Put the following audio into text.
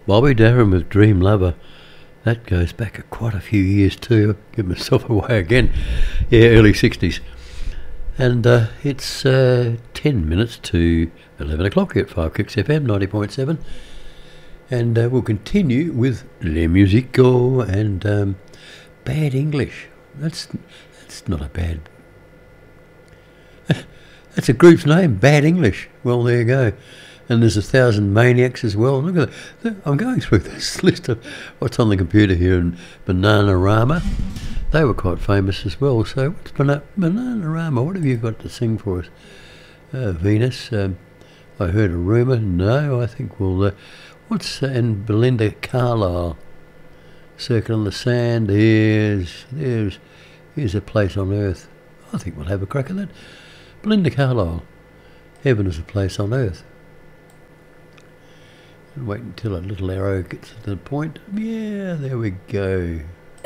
Bobby Darin with Dream Lover. That goes back quite a few years too. I'll give myself away again. Yeah, early 60s. And it's 10 minutes to 11 o'clock here at 5 Kicks FM 90.7. And we'll continue with Le Musico and Bad English. That's not a bad... That's a group's name, Bad English. Well, there you go. And there's 1,000 Maniacs as well. Look at that. I'm going through this list of what's on the computer here. And Bananarama, they were quite famous as well. So what's Bananarama? What have you got to sing for us? Venus. I heard a rumour. No, I think we'll... and Belinda Carlisle. Circle on the Sand. Here's a Place on Earth. I think we'll have a crack at that. Belinda Carlisle. Heaven is a Place on Earth. And wait until a little arrow gets to the point. Yeah, there we go.